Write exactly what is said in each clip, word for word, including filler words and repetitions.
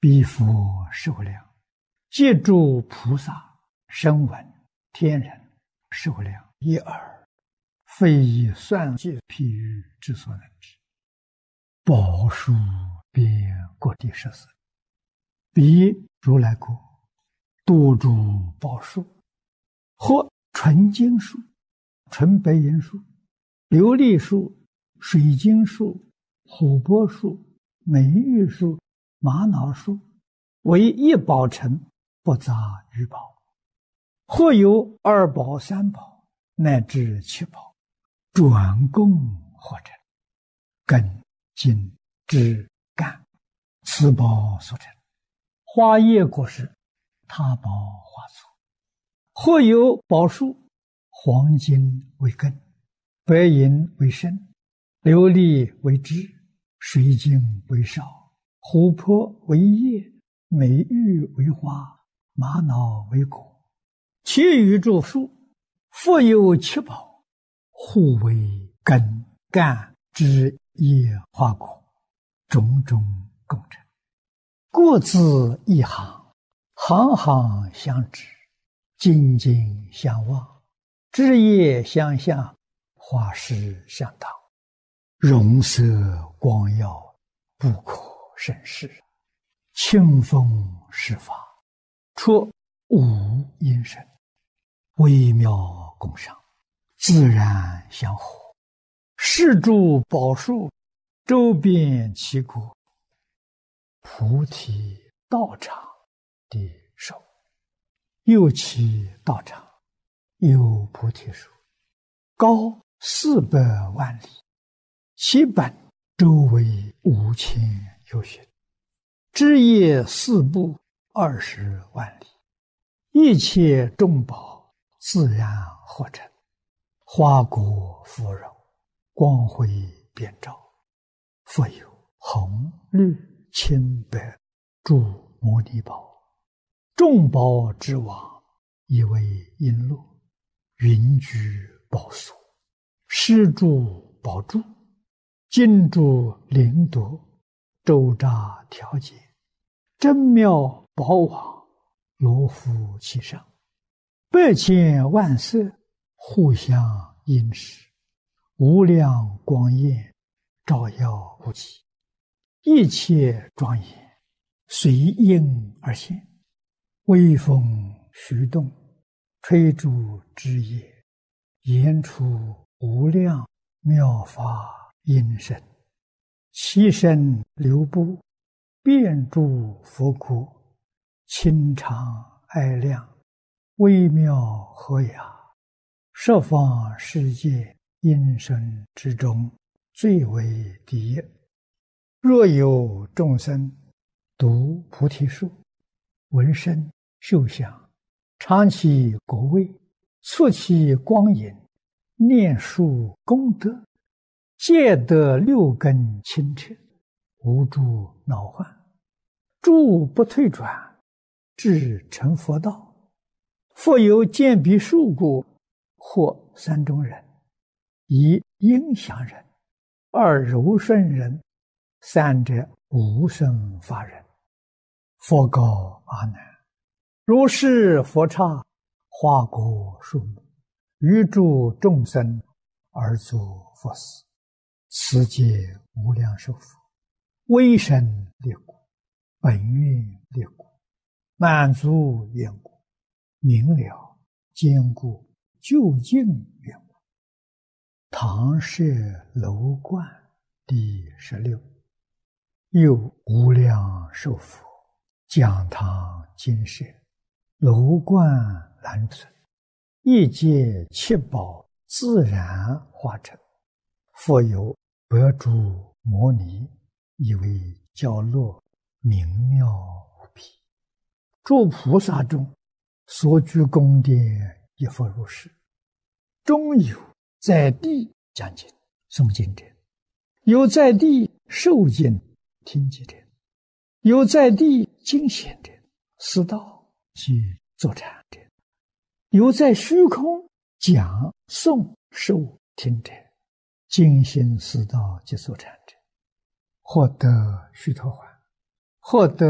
彼佛受量，借诸菩萨声闻天人受量一耳，非以算计譬喻之所能知。宝树遍各地十四，彼如来国多诸宝树，或纯金树、纯白银树、琉璃树、水晶树、琥珀树、美玉树、玛瑙树，为一宝城，不杂于宝。或有二宝、三宝，乃至七宝，转供或成，根、茎、枝、干，此宝所成。花叶果实，他宝花簇。或有宝树，黄金为根，白银为身，琉璃为枝，水晶为少，琥珀为叶，美玉为花，玛瑙为果。其余诸树，复有七宝，互为根、干、枝、叶、花、果，种种共成。各自一行，行行相知，茎茎相望，枝叶相向，花实相当，容色光耀，不可胜视。清风施法，出无因声，微妙共赏，自然相合。是诸宝树，周遍其国，菩提道场的手。又其道场，有菩提树，高四百万里，其本周围五千由旬，枝叶四部二十万里，一切众宝自然合成，花果芙蓉，光辉遍照。复有红、绿、青、白诸摩尼宝，众宝之王，以为璎珞，云居宝所，施诸宝柱，金珠灵夺，周匝调节，真妙宝网，罗敷其上，百千万色，互相映饰，无量光焰，照耀不齐，一切庄严，随应而现。微风徐动，吹诸枝叶，言出无量妙法音声，其声流布，遍诸佛国，清长爱亮，微妙和雅，十方世界音声之中，最为第一。若有众生读菩提树，闻声嗅香，尝其果味，触其光影，念树功德，皆得六根清澈，无诸恼患，诸不退转，至成佛道。复有见彼树故，或三种人：一应祥人，二柔顺人，三者无生法人。佛告阿难：如是佛刹，花果树木，于诸众生而作佛事，此皆无量寿佛，威神力故，本愿力故，满足缘故，明了坚固究竟缘故。唐舍楼观第十六。又无量寿佛，讲堂金舍，楼观栏存，一界七宝自然化成。复有百诸摩尼，以为教乐，明妙无比。诸菩萨中，所居宫殿亦复如是。中有在地讲经诵经者，有在地受经听经者，有在地经显者，思道及坐禅者，有在虚空讲诵受听者，精心思道及坐禅者，获得须陀洹，获得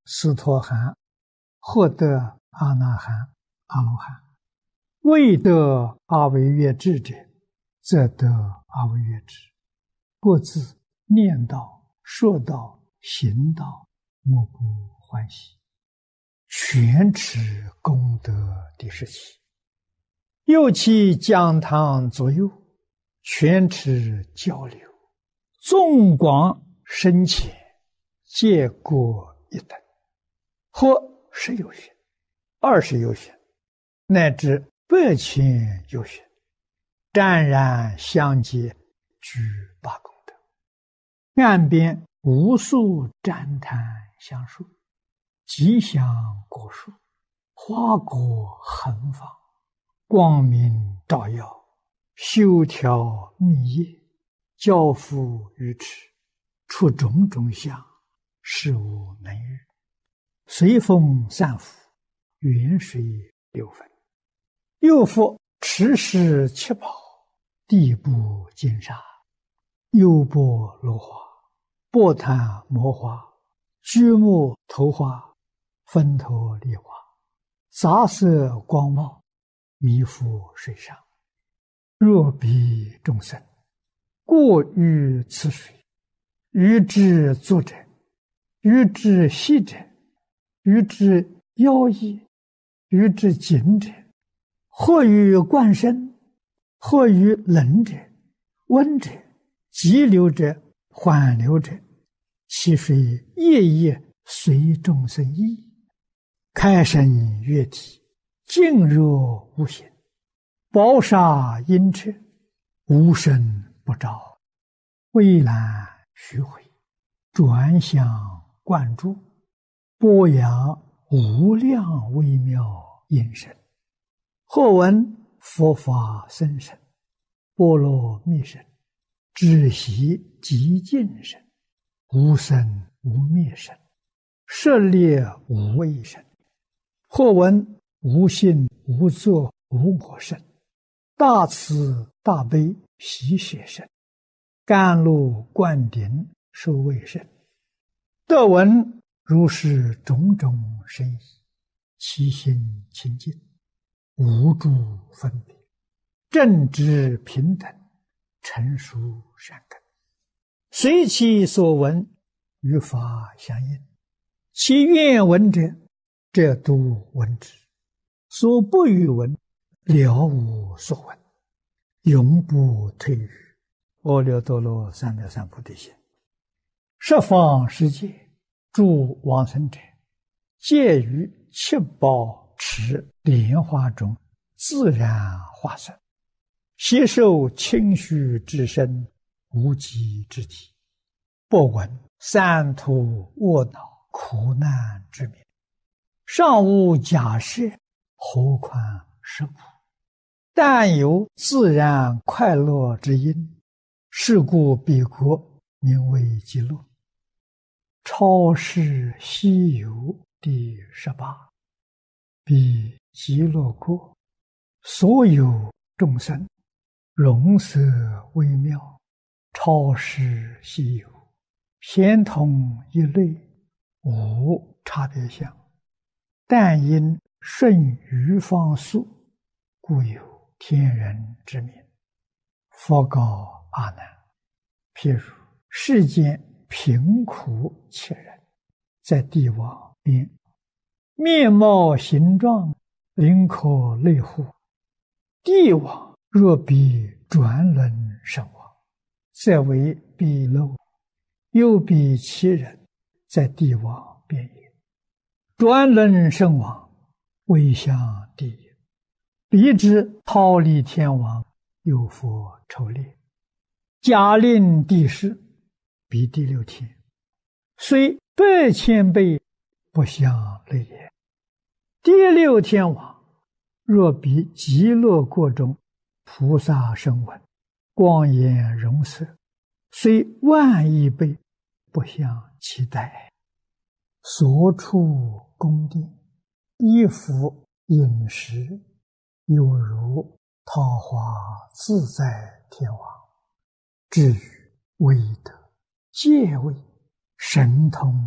斯陀含获得阿那含、阿罗汉；未得阿惟越致者，则得阿惟越致。各自念道、说道、行道，莫不欢喜，全持功德第十七。又其讲堂左右，全持交流，纵广深浅，皆各一等，或十有寻、二十有寻，乃至百千有寻，湛然相接，具八功德。岸边无数赞叹相述，吉祥果树，花果横放，光明照耀，修条密叶，交付于持，出种种相，事无能遇。随风散伏，远水流分。又复持世七宝，地布金沙，优波罗花，波檀摩花，居木头花，分头梨花，杂色光茂，弥覆水上。若彼众生过于此水，于之作者，于之息者，于之妖异，于之紧者，或于灌身，或于冷者、温者、急流者、缓流者，其水夜夜随众生意，开生月体，静若无形，宝沙阴彻，无声不照，蔚蓝虚毁，转向灌注，波扬无量微妙音声。或闻佛法僧声，波罗蜜声，止息极静声，无生无灭声，舍猎无畏声。或闻无性无作无我声，大慈大悲喜舍声，甘露灌顶受卫声。得闻如是种种声意，其心清净，无诸分别，正直平等，成熟善根，随其所闻，与法相应。其愿闻者，则都闻之；所不欲闻，了无所闻，永不退于阿耨多罗三藐三菩提心。十方世界诸往生者，皆于七宝池莲花中自然化身，悉受清虚之身，无极之体，不闻三途卧恼苦难之名，尚无假设，何况是苦？但有自然快乐之因，是故彼国名为极乐。超世西游第十八。彼极乐国，所有众生，容色微妙，超世西游，咸同一类，无差别相。但因顺于方速，故有天人之名。佛告阿难：譬如世间贫苦切人，在地网边，面貌形状，灵可类乎？地网若比转轮身网，则为彼漏；又比其人，在地网边也。转轮身网，为向地也。彼之忉利天王，有佛筹猎，假令地势，彼第六天，虽百千倍，不相类也。第六天王，若比极乐国中菩萨声闻，光颜容色，虽万亿倍，不相期待。所处宫殿，衣服饮食，有如桃花自在天王。至于威德、戒位、神通